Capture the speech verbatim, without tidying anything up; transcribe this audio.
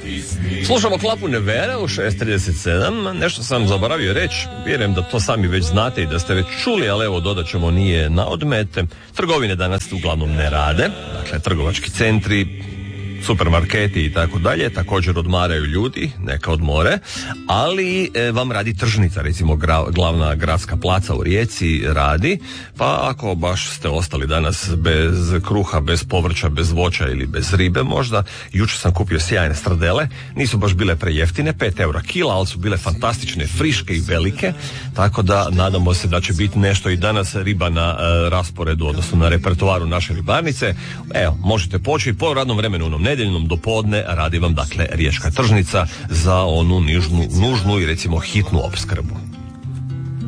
Slušamo Klapu Nevere u šest trideset sedam. Nešto sam zaboravio reći, vjerujem da to sami već znate i da ste već čuli, ali evo dodat ćemo, nije na odmet. Trgovine danas uglavnom ne rade, dakle trgovački centri, supermarketi i tako dalje, također odmaraju ljudi, neka odmore, ali e, vam radi tržnica, recimo gra, glavna gradska placa u Rijeci radi, pa ako baš ste ostali danas bez kruha, bez povrća, bez voća ili bez ribe možda, jučer sam kupio sjajne srdele, nisu baš bile prejeftine, pet eura kila, ali su bile fantastične, friške i velike, tako da nadamo se da će biti nešto i danas riba na e, rasporedu, odnosno na repertoaru naše ribarnice. Evo, možete poći po radnom vremenu onom nedjeljnom do podne, radi vam dakle riječka tržnica za onu nižnu, nužnu i recimo hitnu opskrbu.